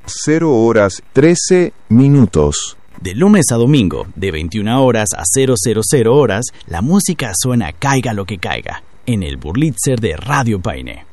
0 horas 13 minutos. De lunes a domingo, de 21 horas a 000 horas, la música suena caiga lo que caiga, en el Burlitzer de Radio Paine.